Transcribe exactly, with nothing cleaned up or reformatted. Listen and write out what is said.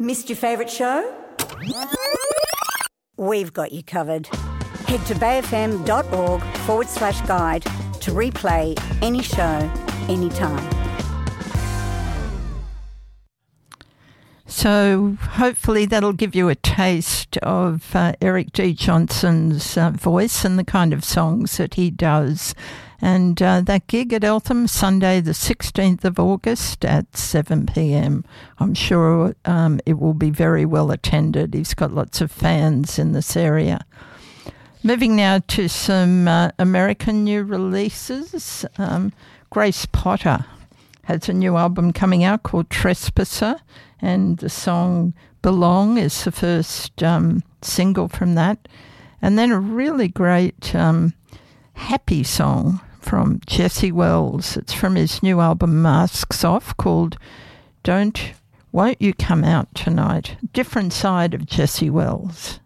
Missed your favourite show? We've got you covered. Head to bayfm.org forward slash guide to replay any show, anytime. So hopefully that'll give you a taste of uh, Eric D. Johnson's uh, voice and the kind of songs that he does. And uh, that gig at Eltham, Sunday the sixteenth of August at seven p.m. I'm sure um, it will be very well attended. He's got lots of fans in this area. Moving now to some uh, American new releases. Um, Grace Potter has a new album coming out called Trespasser, and the song Belong is the first um, single from that. And then a really great um, happy song from Jesse Wells. It's from his new album Masks Off, called Don't, Won't You Come Out Tonight? Different side of Jesse Wells.